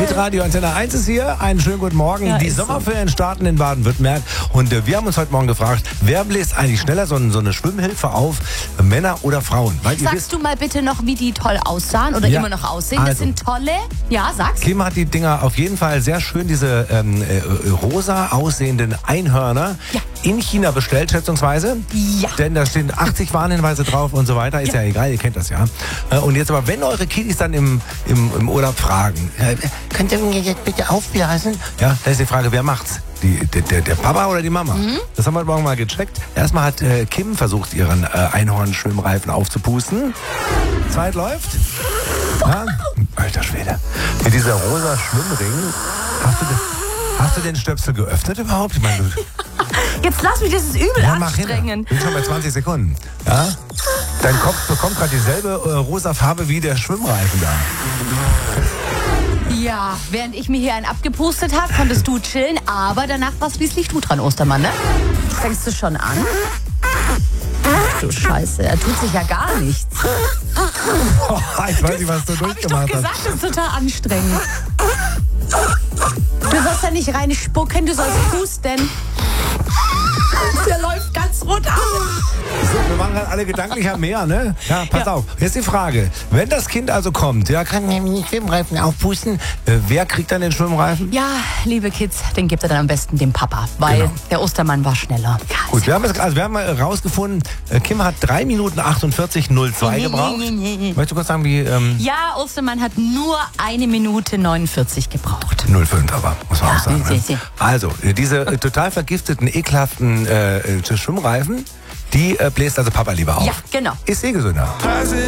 Hitradio Antenne 1 ist hier. Einen schönen guten Morgen. Ja, die ist Sommerferien starten in Baden-Württemberg. Und wir haben uns heute Morgen gefragt, wer bläst eigentlich schneller so eine Schwimmhilfe auf? Männer oder Frauen? Weil ihr Sagst du mal bitte noch, wie die toll aussahen oder Ja, immer noch aussehen? Das also. sind tolle. Ja, sag's. Kim hat die Dinger auf jeden Fall sehr schön, diese rosa aussehenden Einhörner Ja. in China bestellt, schätzungsweise. Ja. Denn da stehen 80 Warnhinweise drauf und so weiter. Ist ja egal, ihr kennt das ja. Und jetzt aber, wenn eure Kiddies dann im Urlaub fragen, könnt ihr mir jetzt bitte aufblasen? Ja, da ist die Frage, wer macht's? Der Papa oder die Mama? Das haben wir heute Morgen mal gecheckt. Erstmal hat Kim versucht, ihren Einhorn-Schwimmreifen aufzupusten. Zeit läuft. Ja? Alter Schwede. Mit dieser rosa Schwimmring. Hast du den Stöpsel geöffnet überhaupt? Ich meine, Jetzt lass mich, das ist übel mach hin. anstrengend. Bin schon bei 20 Sekunden. Ja? Dein Kopf bekommt gerade dieselbe rosa Farbe wie der Schwimmreifen da. Ja, während ich mir hier einen abgepustet habe, konntest du chillen, aber danach war es schließlich du dran, Ostermann, ne? Fängst du schon an? Ach du Scheiße, er tut sich ja gar nichts. Ich weiß nicht, was du Hab ich doch durchgemacht hast. gesagt, das ist total anstrengend. Du sollst ja nicht rein spucken, du sollst pusten. Der läuft ganz rot ab. So, wir machen halt alle gedanklich am Meer, ne? Ja, pass Ja. auf. Jetzt die Frage. Wenn das Kind also kommt, ja, kann mir den Schwimmreifen aufpusten. Wer kriegt dann den Schwimmreifen? Ja, liebe Kids, den gebt ihr dann am besten dem Papa, weil Genau. der Ostermann war schneller. Ja, Gut, wir haben rausgefunden, Kim hat 3 Minuten 48,02 gebraucht. Möchtest du kurz sagen, wie... ja, Ostermann hat nur 1 Minute 49 gebraucht. 05 aber, muss man auch sagen. Ne? Sie. Also, diese total vergifteten, ekelhaften Schwimmreifen, die bläst also Papa lieber auf. Ja, genau. Ist gesünder.